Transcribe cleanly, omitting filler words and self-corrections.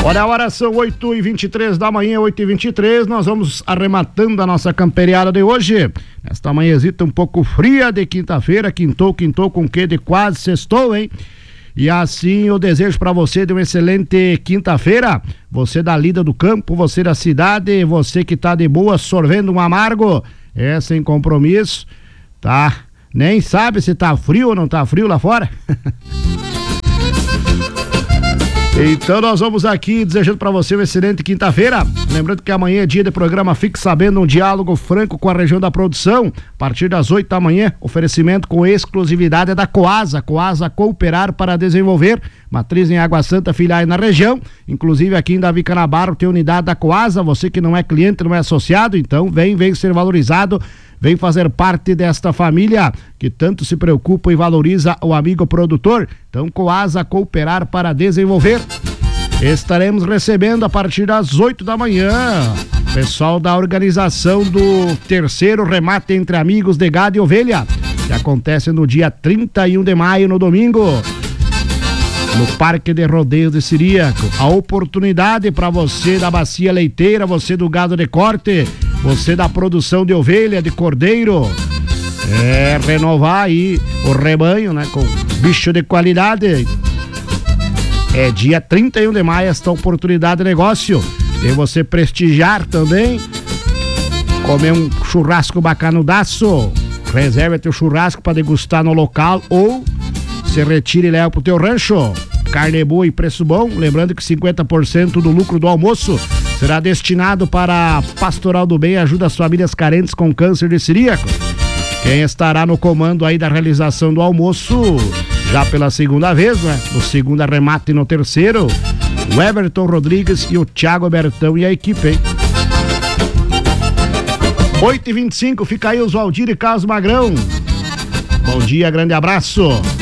Olha, a hora são 8h23 da manhã, 8h23, nós vamos arrematando a nossa camperiada de hoje. Esta manhãzita um pouco fria de quinta-feira, quintou com quê de quase sextou, hein? E assim eu desejo para você de uma excelente quinta-feira, você da lida do campo, você da cidade, você que tá de boa sorvendo um amargo, sem compromisso, tá? Nem sabe se tá frio ou não tá frio lá fora. Então nós vamos aqui desejando para você uma excelente quinta-feira, lembrando que amanhã é dia de programa Fique Sabendo, um diálogo franco com a região da produção, a partir das 8 da manhã, oferecimento com exclusividade da Coasa Cooperar para Desenvolver, matriz em Água Santa, filiais na região, inclusive aqui em Davi Canabaro tem unidade da Coasa, você que não é cliente, não é associado, então vem ser valorizado, vem fazer parte desta família que tanto se preocupa e valoriza o amigo produtor. Então, Coasa Cooperar para Desenvolver. Estaremos recebendo a partir das 8 da manhã pessoal da organização do terceiro remate entre amigos de gado e ovelha, que acontece no dia 31 de maio, no domingo, no Parque de Rodeios de Ciríaco. A oportunidade para você da bacia leiteira, você do gado de corte, você da produção de ovelha, de cordeiro, renovar aí o rebanho, né, com bicho de qualidade. É dia 31 de maio esta oportunidade de negócio, e você prestigiar também, comer um churrasco bacanudaço, reserva teu churrasco para degustar no local ou se retira e leva pro teu rancho. Carne boa e preço bom, lembrando que 50% do lucro do almoço será destinado para Pastoral do Bem, ajuda as famílias carentes com câncer de celíaco. Quem estará no comando aí da realização do almoço, já pela segunda vez, né? No segundo remate e no terceiro, o Everton Rodrigues e o Thiago Bertão e a equipe, hein? 8h25, fica aí os Valdir e Carlos Magrão. Bom dia, grande abraço.